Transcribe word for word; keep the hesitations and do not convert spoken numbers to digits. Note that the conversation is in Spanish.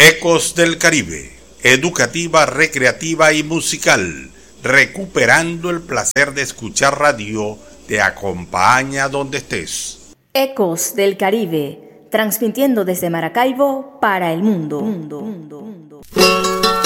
Ecos del Caribe, educativa, recreativa y musical, recuperando el placer de escuchar radio, te acompaña donde estés. Ecos del Caribe, transmitiendo desde Maracaibo para el mundo. mundo, mundo, mundo.